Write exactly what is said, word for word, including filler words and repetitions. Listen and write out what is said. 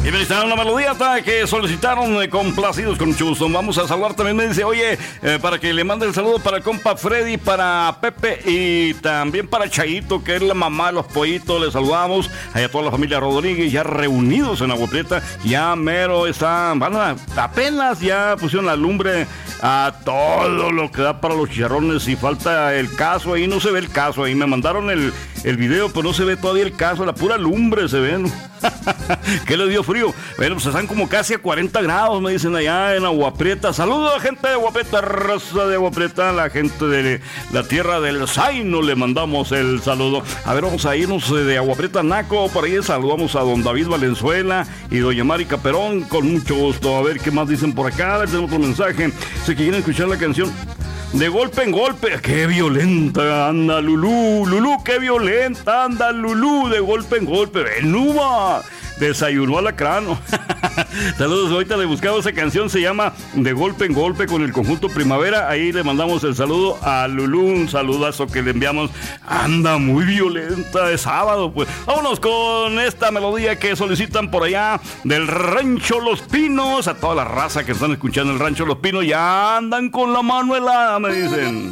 Y me dicen una melodía que solicitaron eh, complacidos con mucho gusto. Vamos a saludar también, me dice, oye, eh, para que le mande el saludo para el compa Freddy, para Pepe y también para Chayito, que es la mamá de los pollitos. Le saludamos a toda la familia Rodríguez, ya reunidos en Agua Prieta. Ya mero están, van a, apenas ya pusieron la lumbre a todo lo que da para los chicharrones. Y falta el caso ahí, no se ve el caso ahí. Me mandaron el, el video, pero no se ve todavía el caso, la pura lumbre se ve, ¿no? ¿Qué le dio frío? Bueno, pues están como casi a cuarenta grados, me dicen allá en Agua Prieta. Saludos a la gente de Agua Prieta, raza de Agua Prieta, la gente de la tierra del Zaino, le mandamos el saludo. A ver, vamos a irnos de Agua Prieta, Naco, por ahí saludamos a don David Valenzuela y doña Mari Caperón, con mucho gusto. A ver qué más dicen por acá, a ver, tenemos otro mensaje. Si quieren escuchar la canción De Golpe en Golpe, qué violenta anda Lulú, Lulú, qué violenta anda Lulú, de golpe en golpe, Benuma, desayunó alacrano. Saludos, ahorita le buscamos esa canción, se llama De Golpe en Golpe con el conjunto Primavera. Ahí le mandamos el saludo a Lulú, un saludazo que le enviamos. Anda muy violenta, es sábado, pues. Vámonos con esta melodía que solicitan por allá del Rancho Los Pinos. A toda la raza que están escuchando el Rancho Los Pinos, ya andan con la mano helada, me dicen.